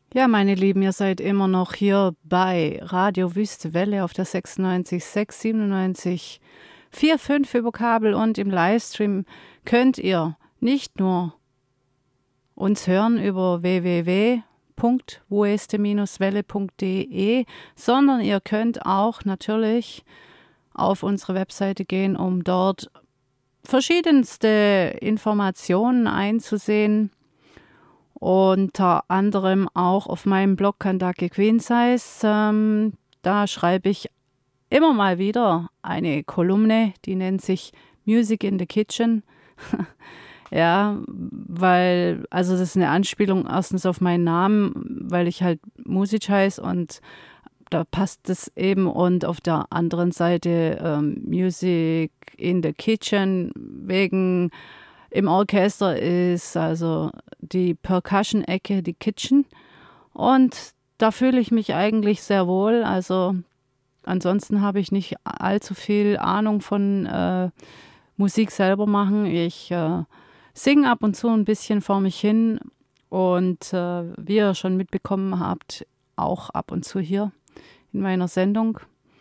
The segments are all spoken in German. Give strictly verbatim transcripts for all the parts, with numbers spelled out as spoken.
Ja, meine Lieben, ihr seid immer noch hier bei Radio Wüste Welle auf der sechsundneunzig Komma sechs, siebenundneunzig Komma vier fünf über Kabel, und im Livestream könnt ihr nicht nur uns hören über w w w punkt wueste welle punkt d e, sondern ihr könnt auch natürlich auf unsere Webseite gehen, um dort verschiedenste Informationen einzusehen. Unter anderem auch auf meinem Blog Kentucky Queen Size. Ähm, da schreibe ich immer mal wieder eine Kolumne, die nennt sich Music in the Kitchen. Ja, weil, also das ist eine Anspielung erstens auf meinen Namen, weil ich halt Music heiße, und da passt es eben. Und auf der anderen Seite ähm, Music in the Kitchen wegen im Orchester ist also die Percussion-Ecke, die Kitchen. Und da fühle ich mich eigentlich sehr wohl. Also ansonsten habe ich nicht allzu viel Ahnung von äh, Musik selber machen. Ich äh, singe ab und zu ein bisschen vor mich hin. Und äh, wie ihr schon mitbekommen habt, auch ab und zu hier in meiner Sendung.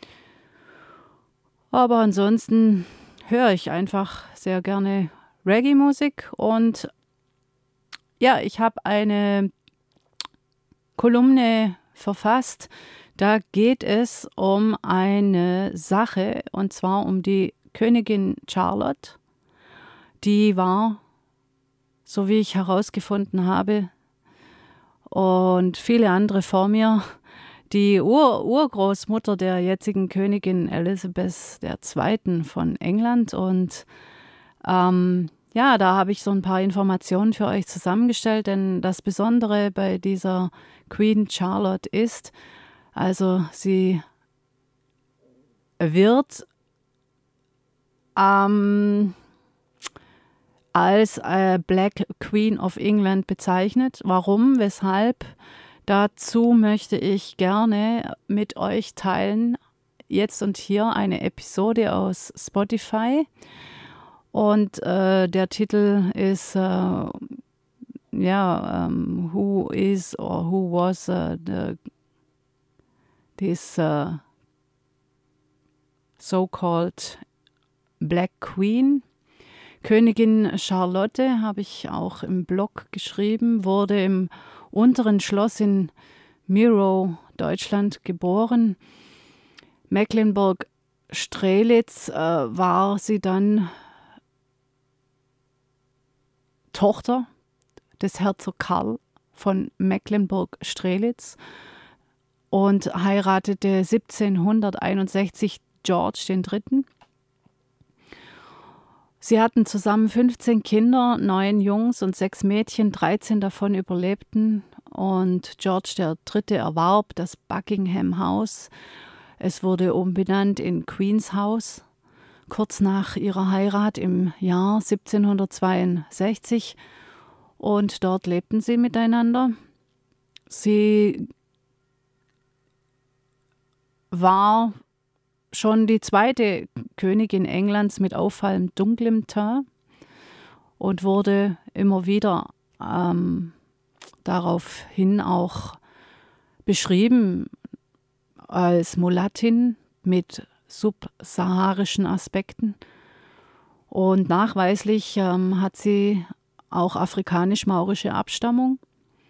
Aber ansonsten höre ich einfach sehr gerne Reggae-Musik, und ja, ich habe eine Kolumne verfasst. Da geht es um eine Sache, und zwar um die Königin Charlotte. Die war, so wie ich herausgefunden habe, und viele andere vor mir, die Ur Urgroßmutter der jetzigen Königin Elizabeth der Zweiten von England. Und ähm, ja, da habe ich so ein paar Informationen für euch zusammengestellt, denn das Besondere bei dieser Queen Charlotte ist, also sie wird ähm, als äh, Black Queen of England bezeichnet. Warum? Weshalb? Dazu möchte ich gerne mit euch teilen, jetzt und hier, eine Episode aus Spotify. Und äh, der Titel ist, äh, ja, um, Who is or Who was uh, the, this uh, so-called Black Queen? Königin Charlotte, habe ich auch im Blog geschrieben, wurde im Unteren Schloss in Mirow, Deutschland, geboren. Mecklenburg-Strelitz äh, war sie dann Tochter des Herzog Karl von Mecklenburg-Strelitz und heiratete siebzehnhunderteinundsechzig George den Dritten. Sie hatten zusammen fünfzehn Kinder, neun Jungs und sechs Mädchen, dreizehn davon überlebten, und George der Dritte erwarb das Buckingham House. Es wurde umbenannt in Queen's House, kurz nach ihrer Heirat im Jahr siebzehnhundertzweiundsechzig, und dort lebten sie miteinander. Sie war schon die zweite Königin Englands mit auffallend dunklem Teint und wurde immer wieder ähm, daraufhin auch beschrieben als Mulattin mit subsaharischen Aspekten. Und nachweislich ähm, hat sie auch afrikanisch-maurische Abstammung.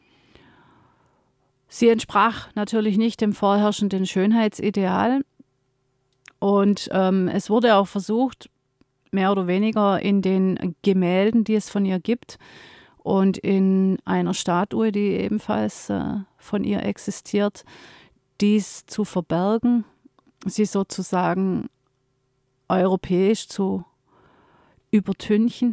Sie entsprach natürlich nicht dem vorherrschenden Schönheitsideal. Und ähm, es wurde auch versucht, mehr oder weniger in den Gemälden, die es von ihr gibt, und in einer Statue, die ebenfalls äh, von ihr existiert, dies zu verbergen, sie sozusagen europäisch zu übertünchen.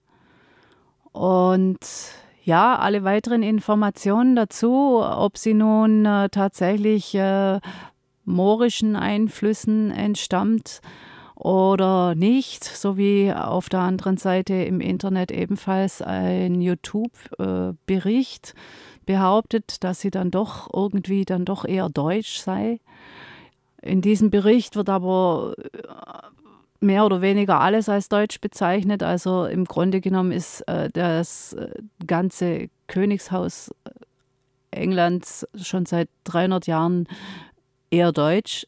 Und ja, alle weiteren Informationen dazu, ob sie nun äh, tatsächlich äh, moorischen Einflüssen entstammt oder nicht, sowie auf der anderen Seite im Internet ebenfalls ein YouTube-Bericht behauptet, dass sie dann doch irgendwie dann doch eher deutsch sei. In diesem Bericht wird aber mehr oder weniger alles als deutsch bezeichnet. Also im Grunde genommen ist äh, das äh, ganze Königshaus Englands schon seit dreihundert Jahren eher deutsch.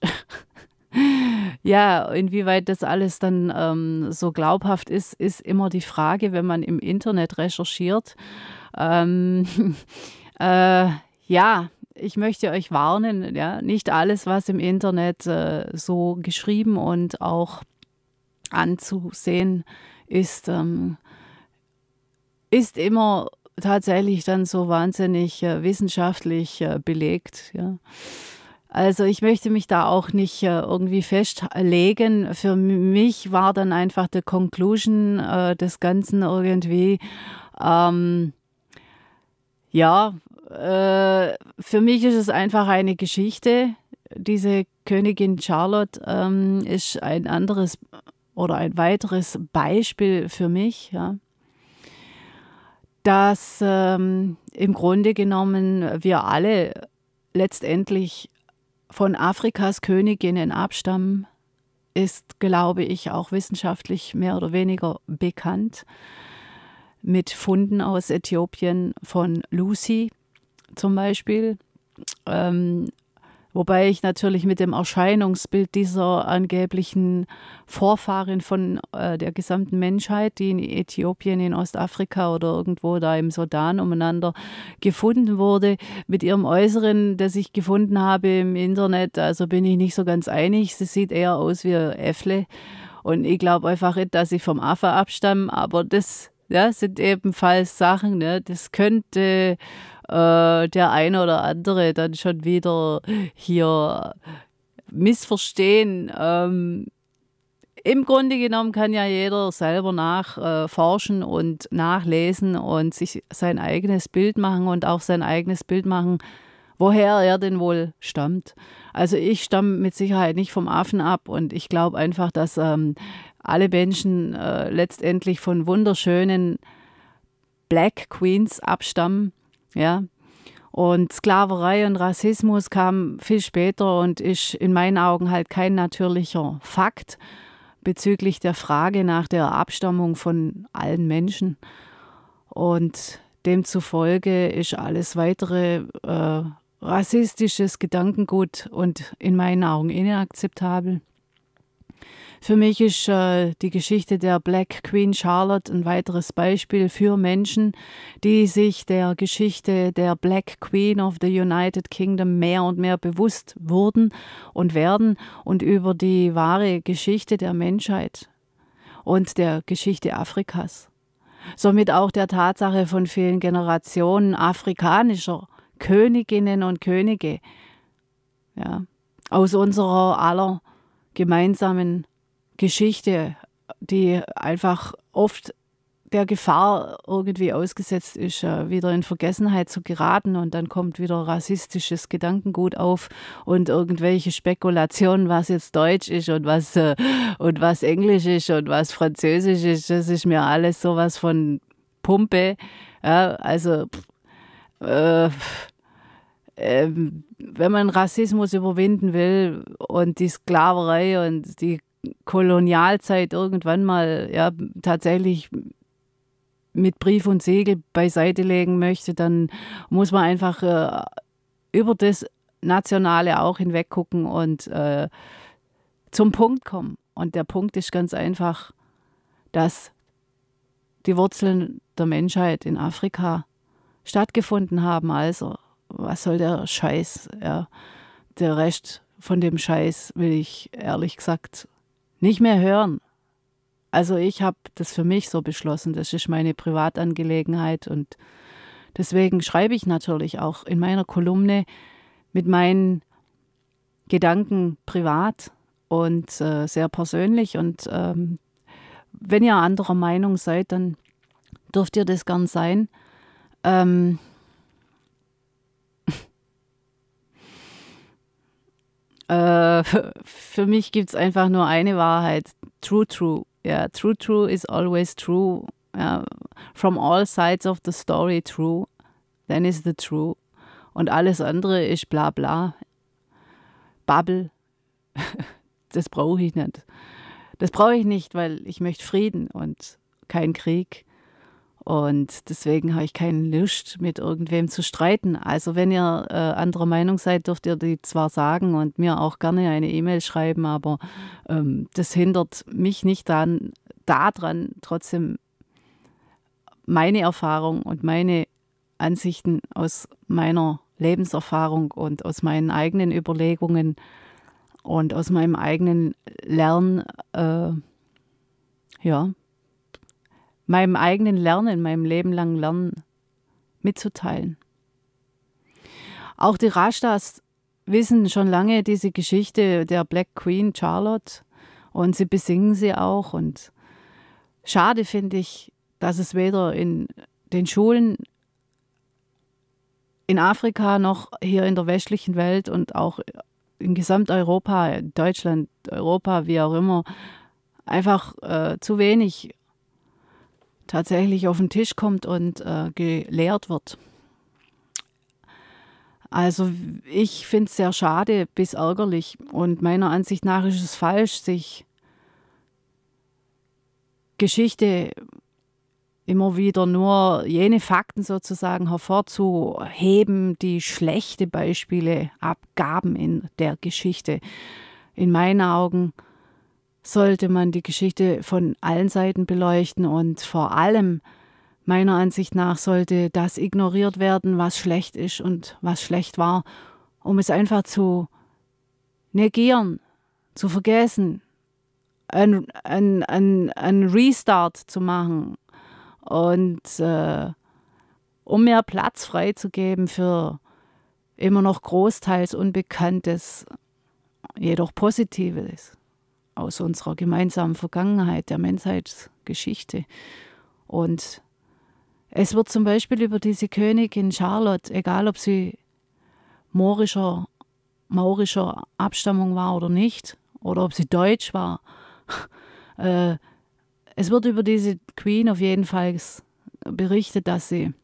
Ja, inwieweit das alles dann ähm, so glaubhaft ist, ist immer die Frage, wenn man im Internet recherchiert. Ähm, äh, ja, ich möchte euch warnen, ja, nicht alles, was im Internet äh, so geschrieben und auch anzusehen ist, ähm, ist immer tatsächlich dann so wahnsinnig äh, wissenschaftlich äh, belegt. Ja. Also ich möchte mich da auch nicht äh, irgendwie festlegen. Für mich war dann einfach die Conclusion äh, des Ganzen irgendwie, ähm, ja, äh, für mich ist es einfach eine Geschichte. Diese Königin Charlotte ähm, ist ein anderes oder ein weiteres Beispiel für mich, ja, dass ähm, im Grunde genommen wir alle letztendlich von Afrikas Königinnen abstammen, ist, glaube ich, auch wissenschaftlich mehr oder weniger bekannt. Mit Funden aus Äthiopien von Lucy zum Beispiel. Ähm, wobei ich natürlich mit dem Erscheinungsbild dieser angeblichen Vorfahrin von äh, der gesamten Menschheit, die in Äthiopien, in Ostafrika oder irgendwo da im Sudan umeinander gefunden wurde, mit ihrem Äußeren, das ich gefunden habe im Internet, also bin ich nicht so ganz einig. Sie sieht eher aus wie ein Äffle. Und ich glaube einfach nicht, dass sie vom Affe abstammen, aber das ja, sind ebenfalls Sachen, ne? Das könnte äh, der eine oder andere dann schon wieder hier missverstehen. Ähm, Im Grunde genommen kann ja jeder selber nachforschen äh, und nachlesen und sich sein eigenes Bild machen und auch sein eigenes Bild machen, woher er denn wohl stammt. Also ich stamme mit Sicherheit nicht vom Affen ab und ich glaube einfach, dass ähm, alle Menschen äh, letztendlich von wunderschönen Black Queens abstammen, ja. Und Sklaverei und Rassismus kam viel später und ist in meinen Augen halt kein natürlicher Fakt bezüglich der Frage nach der Abstammung von allen Menschen. Und demzufolge ist alles weitere äh, rassistisches Gedankengut und in meinen Augen inakzeptabel. Für mich ist äh, die Geschichte der Black Queen Charlotte ein weiteres Beispiel für Menschen, die sich der Geschichte der Black Queen of the United Kingdom mehr und mehr bewusst wurden und werden und über die wahre Geschichte der Menschheit und der Geschichte Afrikas. Somit auch der Tatsache von vielen Generationen afrikanischer Königinnen und Könige, ja, aus unserer aller gemeinsamen Geschichte, die einfach oft der Gefahr irgendwie ausgesetzt ist, wieder in Vergessenheit zu geraten und dann kommt wieder rassistisches Gedankengut auf und irgendwelche Spekulationen, was jetzt Deutsch ist und was, äh, und was Englisch ist und was Französisch ist, das ist mir alles sowas von Pumpe. Ja, also pff, äh, ähm, wenn man Rassismus überwinden will und die Sklaverei und die Kolonialzeit irgendwann mal ja tatsächlich mit Brief und Siegel beiseite legen möchte, dann muss man einfach äh, über das Nationale auch hinweg gucken und äh, zum Punkt kommen. Und der Punkt ist ganz einfach, dass die Wurzeln der Menschheit in Afrika stattgefunden haben. Also, was soll der Scheiß? Ja, der Rest von dem Scheiß will ich ehrlich gesagt nicht mehr hören. Also ich habe das für mich so beschlossen, das ist meine Privatangelegenheit und deswegen schreibe ich natürlich auch in meiner Kolumne mit meinen Gedanken privat und äh, sehr persönlich und ähm, wenn ihr anderer Meinung seid, dann dürft ihr das gern sein. Ähm, äh, für, für mich gibt es einfach nur eine Wahrheit. True, true. Yeah, true, true is always true. Yeah. From all sides of the story, true. Then is the true. Und alles andere ist bla bla. Bubble. Das brauche ich nicht. Das brauche ich nicht, weil ich möchte Frieden und keinen Krieg. Und deswegen habe ich keine Lust, mit irgendwem zu streiten. Also wenn ihr äh, anderer Meinung seid, dürft ihr die zwar sagen und mir auch gerne eine E-Mail schreiben, aber ähm, das hindert mich nicht daran, daran, trotzdem meine Erfahrung und meine Ansichten aus meiner Lebenserfahrung und aus meinen eigenen Überlegungen und aus meinem eigenen Lernen, äh, ja, meinem eigenen Lernen, meinem Leben lang Lernen mitzuteilen. Auch die Rastas wissen schon lange diese Geschichte der Black Queen Charlotte und sie besingen sie auch. Und schade finde ich, dass es weder in den Schulen in Afrika noch hier in der westlichen Welt und auch in Gesamteuropa, Deutschland, Europa, wie auch immer, einfach äh, zu wenig tatsächlich auf den Tisch kommt und äh, gelehrt wird. Also ich finde es sehr schade bis ärgerlich und meiner Ansicht nach ist es falsch, sich Geschichte immer wieder nur jene Fakten sozusagen hervorzuheben, die schlechte Beispiele abgaben in der Geschichte. In meinen Augen sollte man die Geschichte von allen Seiten beleuchten und vor allem meiner Ansicht nach sollte das ignoriert werden, was schlecht ist und was schlecht war, um es einfach zu negieren, zu vergessen, ein, ein, ein, ein Restart zu machen und äh, um mehr Platz freizugeben für immer noch großteils Unbekanntes, jedoch Positives aus unserer gemeinsamen Vergangenheit, der Menschheitsgeschichte. Und es wird zum Beispiel über diese Königin Charlotte, egal ob sie morischer, maurischer Abstammung war oder nicht, oder ob sie deutsch war, äh, es wird über diese Queen auf jeden Fall berichtet, dass sie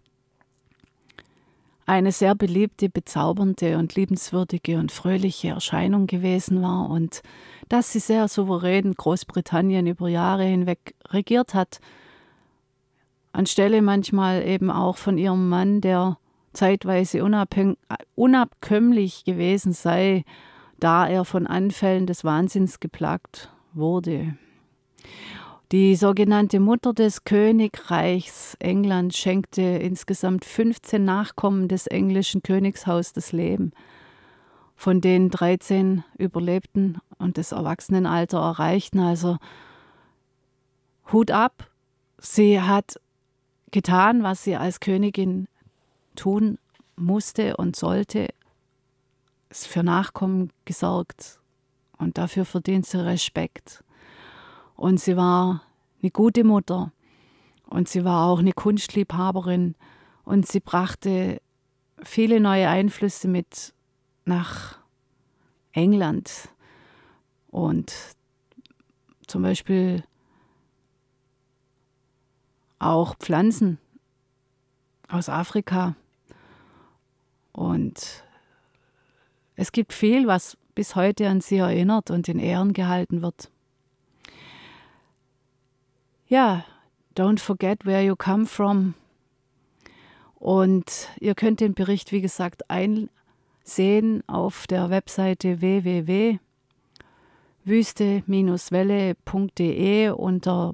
eine sehr beliebte, bezaubernde und liebenswürdige und fröhliche Erscheinung gewesen war und dass sie sehr souverän Großbritannien über Jahre hinweg regiert hat, anstelle manchmal eben auch von ihrem Mann, der zeitweise unabkömmlich gewesen sei, da er von Anfällen des Wahnsinns geplagt wurde. Die sogenannte Mutter des Königreichs England schenkte insgesamt fünfzehn Nachkommen des englischen Königshaus das Leben, von denen dreizehn überlebten und das Erwachsenenalter erreichten. Also Hut ab, sie hat getan, was sie als Königin tun musste und sollte, ist für Nachkommen gesorgt und dafür verdient sie Respekt. Und sie war eine gute Mutter und sie war auch eine Kunstliebhaberin und sie brachte viele neue Einflüsse mit nach England und zum Beispiel auch Pflanzen aus Afrika. Und es gibt viel, was bis heute an sie erinnert und in Ehren gehalten wird. Ja, don't forget where you come from. Und ihr könnt den Bericht, wie gesagt, einsehen auf der Webseite w w w punkt wüste Bindestrich welle punkt de unter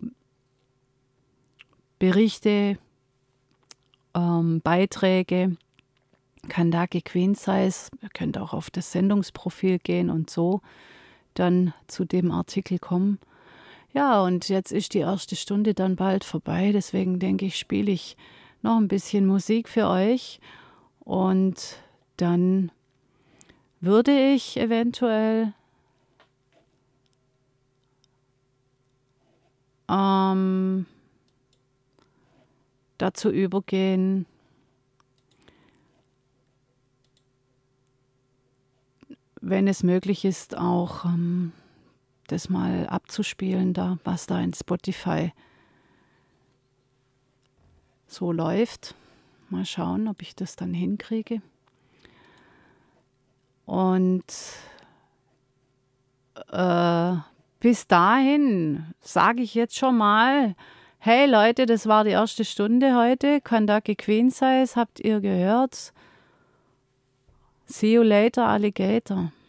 Berichte, ähm, Beiträge, Kandake Queen Size. Ihr könnt auch auf das Sendungsprofil gehen und so dann zu dem Artikel kommen. Ja, und jetzt ist die erste Stunde dann bald vorbei, deswegen denke ich, spiele ich noch ein bisschen Musik für euch und dann würde ich eventuell ähm, dazu übergehen, wenn es möglich ist, auch ähm, das mal abzuspielen, da, was da in Spotify so läuft. Mal schauen, ob ich das dann hinkriege. Und äh, bis dahin sage ich jetzt schon mal Hey Leute, das war die erste Stunde heute. Kentucky Queen Size, habt ihr gehört? See you later, Alligator.